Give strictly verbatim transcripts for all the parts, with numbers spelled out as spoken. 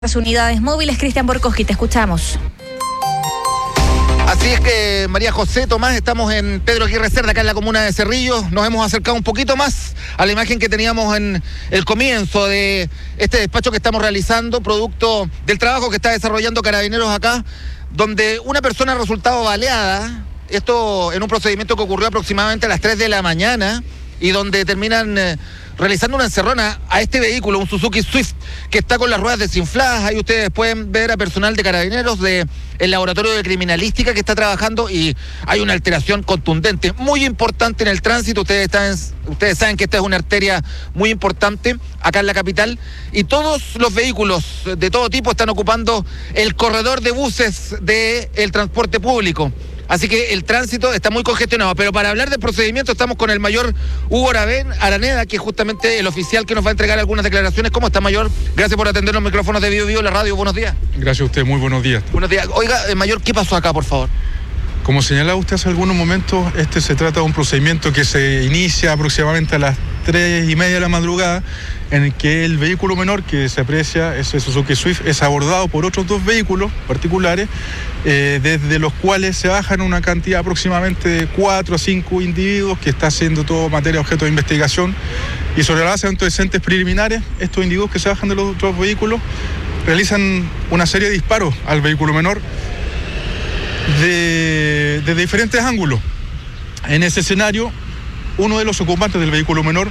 Las unidades móviles, Cristian Borkoski, te escuchamos. Así es que, María José Tomás, estamos en Pedro Aguirre Cerda, acá en la comuna de Cerrillos. Nos hemos acercado un poquito más a la imagen que teníamos en el comienzo de este despacho que estamos realizando, producto del trabajo que está desarrollando Carabineros acá, donde una persona ha resultado baleada, esto en un procedimiento que ocurrió aproximadamente a las tres de la mañana, y donde terminan eh, realizando una encerrona a este vehículo, un Suzuki Swift, que está con las ruedas desinfladas. Ahí ustedes pueden ver a personal de Carabineros del laboratorio de criminalística que está trabajando, y hay una alteración contundente, muy importante en el tránsito. Ustedes, están, ustedes saben que esta es una arteria muy importante acá en la capital, y todos los vehículos de todo tipo están ocupando el corredor de buses del transporte público. Así que el tránsito está muy congestionado. Pero para hablar del procedimiento estamos con el mayor Hugo Araneda, que es justamente el oficial que nos va a entregar algunas declaraciones. ¿Cómo está, mayor? Gracias por atender los micrófonos de Vivo Vivo, la radio. Buenos días. Gracias a usted, muy buenos días. Buenos días. Oiga, mayor, ¿qué pasó acá, por favor? Como señalaba usted hace algunos momentos, este se trata de un procedimiento que se inicia aproximadamente a las tres y media de la madrugada, en el que el vehículo menor que se aprecia, ese Suzuki Swift, es abordado por otros dos vehículos particulares, eh, desde los cuales se bajan una cantidad aproximadamente de cuatro a cinco individuos, que está haciendo todo materia objeto de investigación, y sobre la base de antecedentes preliminares, estos individuos que se bajan de los otros vehículos realizan una serie de disparos al vehículo menor de, de diferentes ángulos. En ese escenario, uno de los ocupantes del vehículo menor,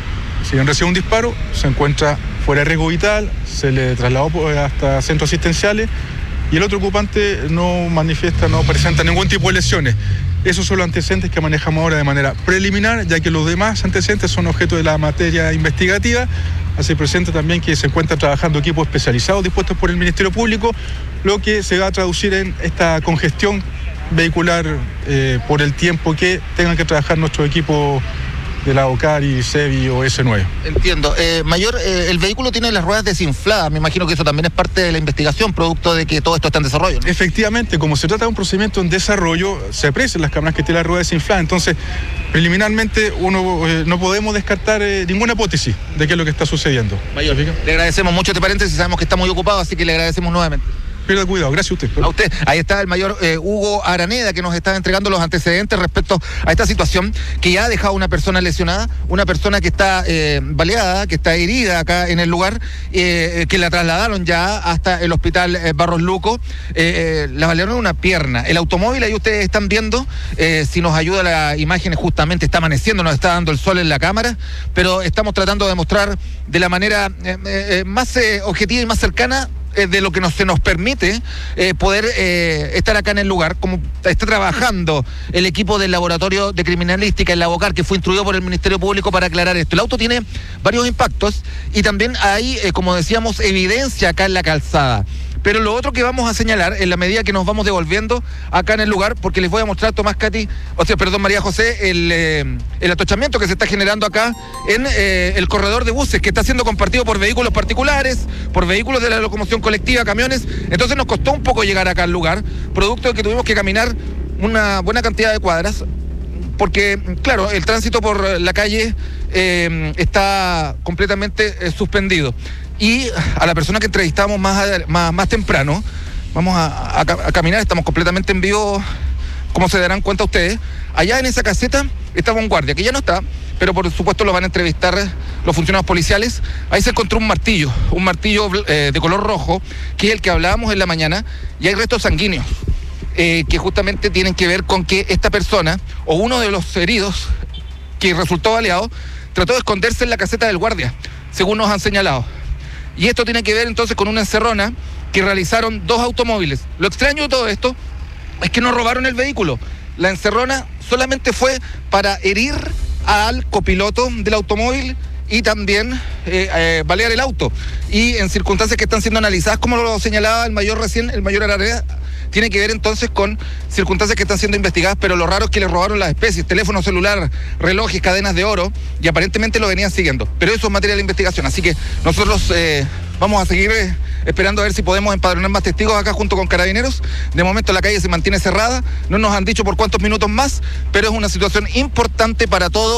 si bien recibe un disparo, se encuentra fuera de riesgo vital, se le trasladó hasta centros asistenciales, y el otro ocupante no manifiesta, no presenta ningún tipo de lesiones. Esos son los antecedentes que manejamos ahora de manera preliminar, ya que los demás antecedentes son objeto de la materia investigativa. Hace presente también que se encuentran trabajando equipos especializados dispuestos por el Ministerio Público, lo que se va a traducir en esta congestión vehicular eh, por el tiempo que tengan que trabajar nuestros equipos de la OCARI, SEBI o S nueve. Entiendo. Eh, mayor, eh, el vehículo tiene las ruedas desinfladas. Me imagino que eso también es parte de la investigación, producto de que todo esto está en desarrollo, ¿no? Efectivamente, como se trata de un procedimiento en desarrollo, se aprecian las cámaras que tienen las ruedas desinfladas. Entonces, preliminarmente, uno eh, no podemos descartar eh, ninguna hipótesis de qué es lo que está sucediendo. Mayor, le agradecemos mucho este paréntesis, sabemos que está muy ocupado, así que le agradecemos nuevamente. Pierda cuidado, gracias a usted. A usted. Ahí está el mayor eh, Hugo Araneda, que nos está entregando los antecedentes respecto a esta situación, que ya ha dejado una persona lesionada, una persona que está eh, baleada, que está herida acá en el lugar, eh, que la trasladaron ya hasta el hospital eh, Barros Luco. Eh, eh, la balearon en una pierna. El automóvil, ahí ustedes están viendo, eh, si nos ayuda la imagen, justamente está amaneciendo, nos está dando el sol en la cámara, pero estamos tratando de mostrar de la manera eh, eh, más eh, objetiva y más cercana de lo que nos, se nos permite eh, poder eh, estar acá en el lugar, como está trabajando el equipo del laboratorio de criminalística, el Labocar, que fue instruido por el Ministerio Público para aclarar esto. El auto tiene varios impactos y también hay, eh, como decíamos, evidencia acá en la calzada. Pero lo otro que vamos a señalar, en la medida que nos vamos devolviendo acá en el lugar, porque les voy a mostrar, Tomás, Katy, o sea, perdón, María José, el, eh, el atochamiento que se está generando acá en eh, el corredor de buses, que está siendo compartido por vehículos particulares, por vehículos de la locomoción colectiva, camiones. Entonces nos costó un poco llegar acá al lugar, producto de que tuvimos que caminar una buena cantidad de cuadras, porque, claro, el tránsito por la calle eh, está completamente eh, suspendido. Y a la persona que entrevistamos más, más, más temprano, vamos a, a, a caminar, estamos completamente en vivo, como se darán cuenta ustedes. Allá en esa caseta estaba un guardia, que ya no está, pero por supuesto lo van a entrevistar los funcionarios policiales. Ahí se encontró un martillo, un martillo eh, de color rojo, que es el que hablábamos en la mañana, y hay restos sanguíneos, eh, que justamente tienen que ver con que esta persona, o uno de los heridos, que resultó baleado, trató de esconderse en la caseta del guardia, según nos han señalado. Y esto tiene que ver entonces con una encerrona que realizaron dos automóviles. Lo extraño de todo esto es que no robaron el vehículo. La encerrona solamente fue para herir al copiloto del automóvil y también eh, eh, balear el auto. Y en circunstancias que están siendo analizadas, como lo señalaba el mayor recién, el mayor Araneda, tiene que ver entonces con circunstancias que están siendo investigadas, pero lo raro es que le robaron las especies, teléfono celular, relojes, cadenas de oro, y aparentemente lo venían siguiendo. Pero eso es materia de investigación, así que nosotros eh, vamos a seguir eh, esperando a ver si podemos empadronar más testigos acá junto con Carabineros. De momento la calle se mantiene cerrada, no nos han dicho por cuántos minutos más, pero es una situación importante para todo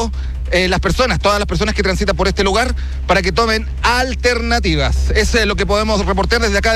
eh, las personas, todas las personas que transitan por este lugar, para que tomen alternativas. Eso es lo que podemos reportar desde acá.